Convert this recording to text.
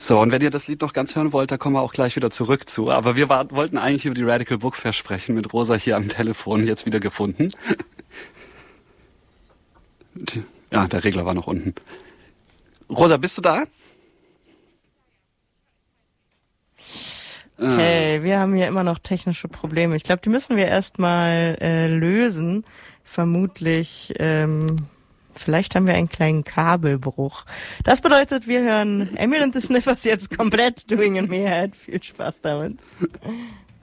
So, und wenn ihr das Lied noch ganz hören wollt, da kommen wir auch gleich wieder zurück zu. Aber wir wollten eigentlich über die Radical Book Fair sprechen, mit Rosa hier am Telefon, jetzt wieder gefunden. Ja, der Regler war noch unten. Rosa, bist du da? Okay, wir haben hier immer noch technische Probleme. Ich glaube, die müssen wir erstmal lösen. Vermutlich, vielleicht haben wir einen kleinen Kabelbruch. Das bedeutet, wir hören Emil and the Sniffers jetzt komplett Doing in Me Head. Viel Spaß damit.